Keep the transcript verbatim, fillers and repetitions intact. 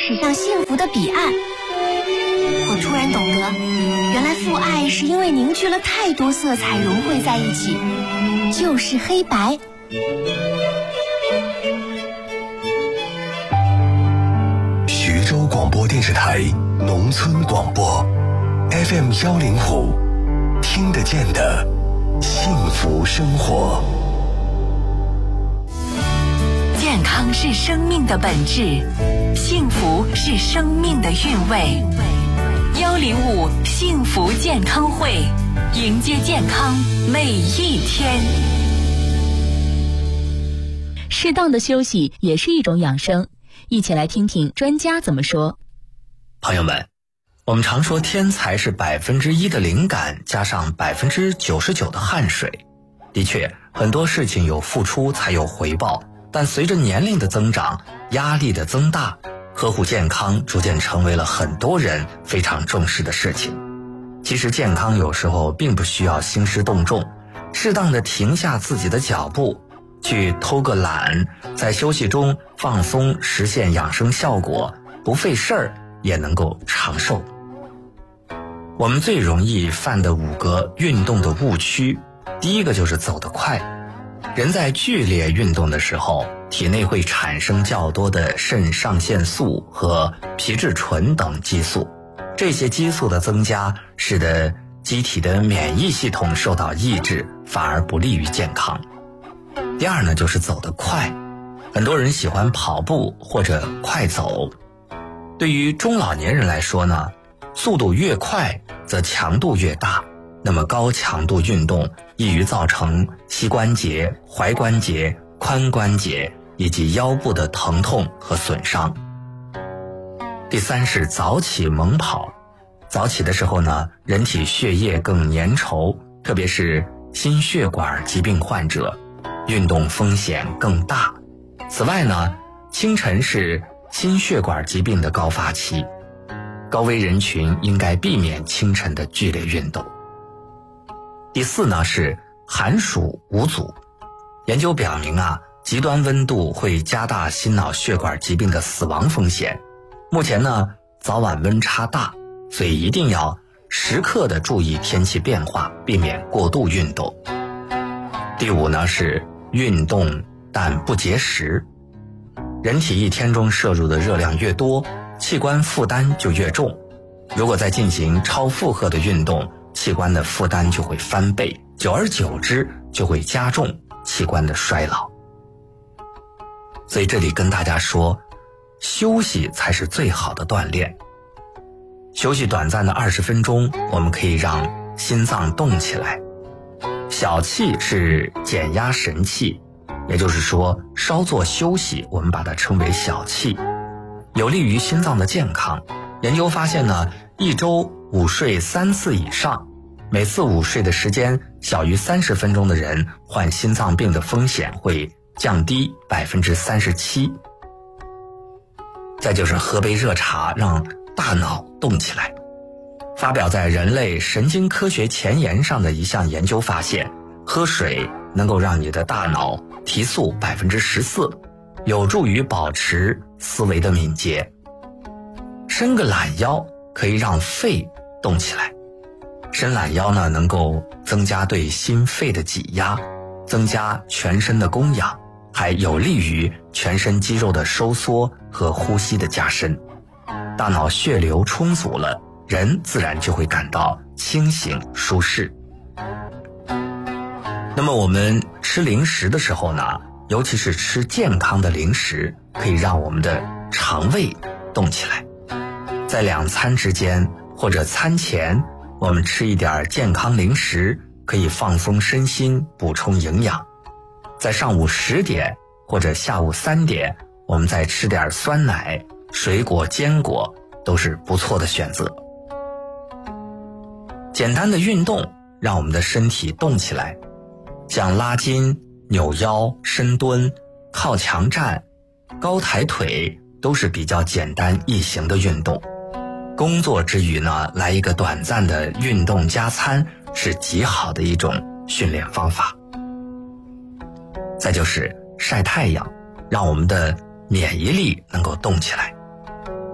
驶向幸福的彼岸。我突然懂得，原来父爱是因为凝聚了太多色彩融汇在一起，就是黑白。 徐州广播电视台农村广播 F M 幺零五，听得见的幸福生活。 健康是生命的本质，幸福是生命的韵味。幺零五幸福健康会，迎接健康每一天。 适当的休息也是一种养生，一起来听听专家怎么说。 朋友们，我们常说天才是百分之一的灵感加上百分之九十九的汗水。的确，很多事情有付出才有回报，但随着年龄的增长，压力的增大，呵护健康逐渐成为了很多人非常重视的事情。其实健康有时候并不需要兴师动众，适当的停下自己的脚步，去偷个懒，在休息中放松，实现养生效果，不费事儿也能够长寿。我们最容易犯的五个运动的误区，第一个就是走得快。人在剧烈运动的时候，体内会产生较多的肾上腺素和皮质醇等激素，这些激素的增加使得机体的免疫系统受到抑制，反而不利于健康。第二呢，就是走得快。很多人喜欢跑步或者快走，对于中老年人来说呢，速度越快则强度越大，那么高强度运动易于造成膝关节、踝关节、髋关节以及腰部的疼痛和损伤。第三是早起猛跑。早起的时候呢，人体血液更粘稠，特别是心血管疾病患者，运动风险更大。此外呢，清晨是心血管疾病的高发期，高危人群应该避免清晨的剧烈运动。第四呢是寒暑无阻。研究表明啊，极端温度会加大心脑血管疾病的死亡风险。目前呢，早晚温差大，所以一定要时刻的注意天气变化，避免过度运动。第五呢是运动但不节食。人体一天中摄入的热量越多，器官负担就越重。如果再进行超负荷的运动，器官的负担就会翻倍，久而久之就会加重器官的衰老。所以这里跟大家说，休息才是最好的锻炼。休息短暂的二十分钟，我们可以让心脏动起来。小气是减压神器，也就是说稍作休息，我们把它称为小气，有利于心脏的健康。研究发现呢，一周午睡三次以上，每次午睡的时间小于三十分钟的人，患心脏病的风险会降低百分之三十七。再就是喝杯热茶，让大脑动起来。发表在《人类神经科学前沿》上的一项研究发现，喝水能够让你的大脑提速百分之十四，有助于保持思维的敏捷。伸个懒腰可以让肺动起来。伸懒腰呢，能够增加对心肺的挤压，增加全身的供氧，还有利于全身肌肉的收缩和呼吸的加深。大脑血流充足了，人自然就会感到清醒舒适。那么我们吃零食的时候呢，尤其是吃健康的零食，可以让我们的肠胃动起来。在两餐之间或者餐前，我们吃一点健康零食，可以放松身心，补充营养。在上午十点或者下午三点，我们再吃点酸奶、水果、坚果，都是不错的选择。简单的运动让我们的身体动起来，像拉筋、扭腰、深蹲、靠墙站、高抬腿，都是比较简单易行的运动。工作之余呢，来一个短暂的运动加餐，是极好的一种训练方法。再就是晒太阳，让我们的免疫力能够动起来。